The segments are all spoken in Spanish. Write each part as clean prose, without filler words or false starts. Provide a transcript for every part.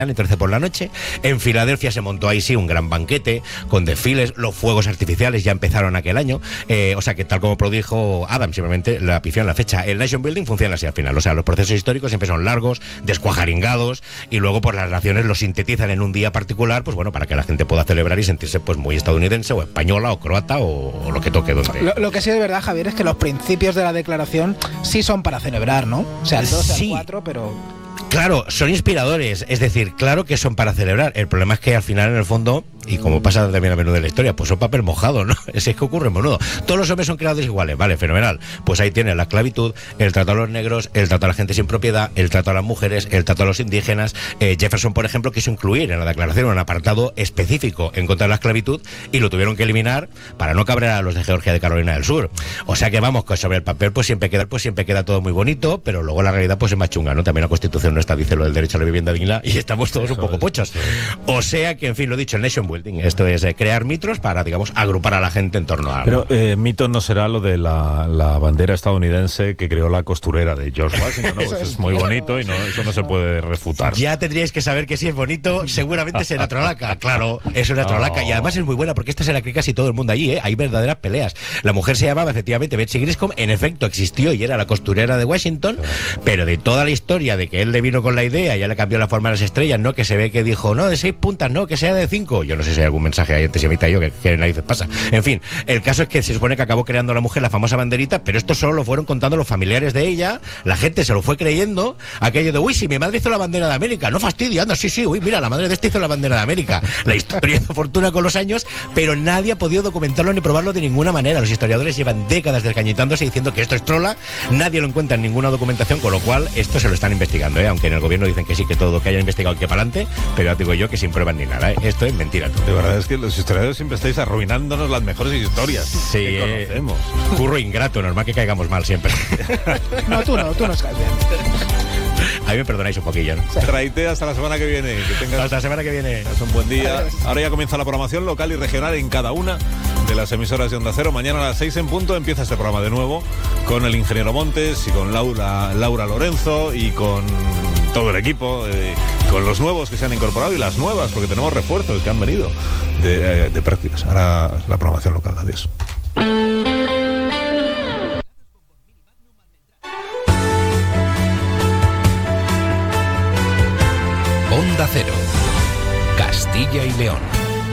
el 13 por la noche. En Filadelfia se montó ahí sí un gran banquete con desfiles, los fuegos artificiales ya empezaron aquel año, o sea que tal como prodijo Adam, simplemente la pifió en la fecha. El Nation Building funciona así al final, o sea, los procesos históricos siempre son largos, descuajaringados, y luego pues las naciones los sintetizan en un día particular, pues bueno, para que la gente pueda celebrar y sentirse pues muy estadounidense o española o croata o lo que toque. Lo que sí es verdad, Javier, es que los principios de la declaración sí son para celebrar, ¿no? O sea, el 2 sí. al 4, pero... Claro, son inspiradores, es decir, claro que son para celebrar. El problema es que al final, en el fondo, y como pasa también a menudo en la historia, pues son papel mojado, ¿no? Es que ocurre a menudo. Todos los hombres son creados iguales, vale, fenomenal. Pues ahí tienes la esclavitud, el trato a los negros, el trato a la gente sin propiedad, el trato a las mujeres, el trato a los indígenas. Jefferson, por ejemplo, quiso incluir en la declaración un apartado específico en contra de la esclavitud y lo tuvieron que eliminar para no cabrear a los de Georgia de Carolina del Sur. O sea que vamos, que sobre el papel pues siempre queda todo muy bonito, pero luego la realidad pues es más chunga, ¿no? También la Constitución nuestra dice lo del derecho a la vivienda digna y estamos todos un poco pochos. O sea que, en fin, lo dicho, el Nation Building, esto es crear mitos para, digamos, agrupar a la gente en torno a algo. Pero mito no será lo de la bandera estadounidense que creó la costurera de George Washington, ¿no? Pues es muy bonito y eso no se puede refutar. Ya tendríais que saber que si es bonito, seguramente será trolaca. Claro, es una trolaca. Y además es muy buena porque esta se la cree casi todo el mundo allí, ¿eh? Hay verdaderas peleas. La mujer se llamaba efectivamente Betsy Griscom, en efecto existió y era la costurera de Washington, pero de toda la historia de que él le vino con la idea, ya le cambió la forma de las estrellas, ¿no? Que se ve que dijo, no, de 6 puntas, no, que sea de 5. Yo no sé si hay algún mensaje ahí antisemita yo que narices pasa. En fin, el caso es que se supone que acabó creando la mujer la famosa banderita, pero esto solo lo fueron contando los familiares de ella, la gente se lo fue creyendo, aquello de, uy, si mi madre hizo la bandera de América, no fastidia, anda, sí, uy, mira, la madre de este hizo la bandera de América. La historia hizo fortuna con los años, pero nadie ha podido documentarlo ni probarlo de ninguna manera. Los historiadores llevan décadas descañitándose diciendo que esto es trola, nadie lo encuentra en ninguna documentación, con lo cual esto se lo están investigando, aunque en el gobierno dicen que sí, que todo lo que hayan investigado que para adelante, pero ya digo yo que sin pruebas ni nada, esto es mentira. De verdad es que los historiadores siempre estáis arruinándonos las mejores historias que conocemos. Curro ingrato, normal que caigamos mal siempre. No, tú nos caes bien. A mí me perdonáis un poquillo, ¿no? Traite hasta la semana que viene. Hasta la semana que viene. Es un buen día. Ahora ya comienza la programación local y regional en cada una de las emisoras de Onda Cero. Mañana a las 6 en punto empieza este programa de nuevo con el ingeniero Montes y con Laura Lorenzo y con todo el equipo, con los nuevos que se han incorporado y las nuevas, porque tenemos refuerzos que han venido de prácticas. Ahora la programación local. Adiós. Onda Cero, Castilla y León.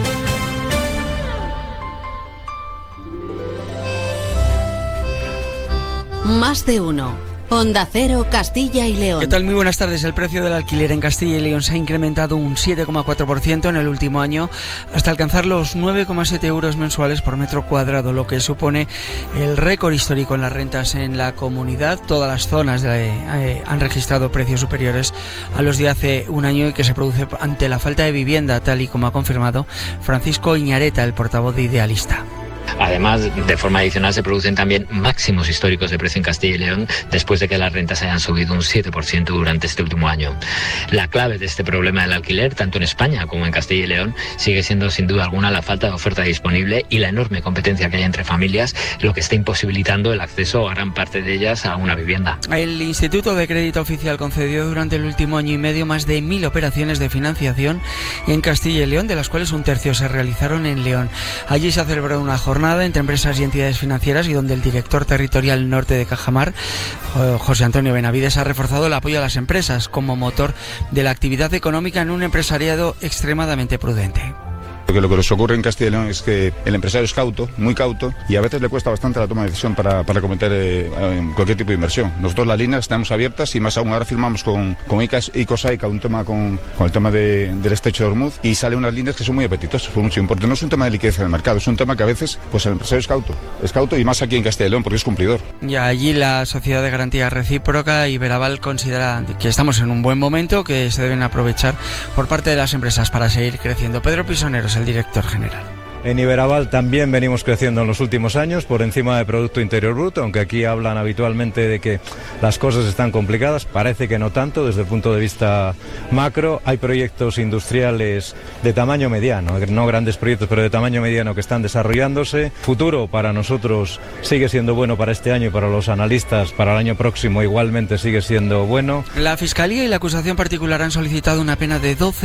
Más de uno. Onda Cero, Castilla y León. ¿Qué tal? Muy buenas tardes. El precio del alquiler en Castilla y León se ha incrementado un 7,4% en el último año, hasta alcanzar los 9,7 euros mensuales por metro cuadrado, lo que supone el récord histórico en las rentas en la comunidad. Todas las zonas han registrado precios superiores a los de hace un año y que se produce ante la falta de vivienda, tal y como ha confirmado Francisco Iñareta, el portavoz de Idealista. Además, de forma adicional, se producen también máximos históricos de precio en Castilla y León después de que las rentas hayan subido un 7% durante este último año. La clave de este problema del alquiler, tanto en España como en Castilla y León, sigue siendo sin duda alguna la falta de oferta disponible y la enorme competencia que hay entre familias, lo que está imposibilitando el acceso a gran parte de ellas a una vivienda. El Instituto de Crédito Oficial concedió durante el último año y medio más de 1.000 operaciones de financiación en Castilla y León, de las cuales un tercio se realizaron en León. Allí se ha celebrado una jornada entre empresas y entidades financieras y donde el director territorial norte de Cajamar, José Antonio Benavides, ha reforzado el apoyo a las empresas como motor de la actividad económica en un empresariado extremadamente prudente. Porque lo que nos ocurre en Castilla y León es que el empresario es cauto, muy cauto, y a veces le cuesta bastante la toma de decisión para cometer cualquier tipo de inversión. Nosotros las líneas tenemos abiertas y más aún ahora firmamos con Icosaica un tema con el tema del estrecho de Hormuz y salen unas líneas que son muy apetitosas por mucho importe. No es un tema de liquidez en el mercado, es un tema que a veces pues el empresario es cauto y más aquí en Castilla y León porque es cumplidor. Y allí la Sociedad de Garantía Recíproca, Iberaval, considera que estamos en un buen momento, que se deben aprovechar por parte de las empresas para seguir creciendo. Pedro Pisoneros, el director general. En Iberaval también venimos creciendo en los últimos años por encima del Producto Interior Bruto, aunque aquí hablan habitualmente de que las cosas están complicadas, parece que no tanto desde el punto de vista macro. Hay proyectos industriales de tamaño mediano, no grandes proyectos, pero de tamaño mediano que están desarrollándose. Futuro para nosotros sigue siendo bueno para este año y para los analistas para el año próximo igualmente sigue siendo bueno. La Fiscalía y la acusación particular han solicitado una pena de 12